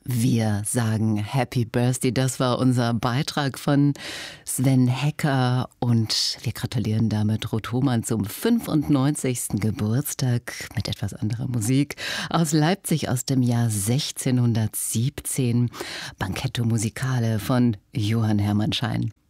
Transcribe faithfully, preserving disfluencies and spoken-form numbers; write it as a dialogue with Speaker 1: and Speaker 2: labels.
Speaker 1: Wir sagen Happy Birthday. Das war unser Beitrag von Sven Hecker und wir gratulieren damit Ruth Hohmann zum fünfundneunzigsten Geburtstag mit etwas anderer Musik aus Leipzig aus dem Jahr sechzehnhundertsiebzehn. Banchetto Musicale von Johann Hermann Schein.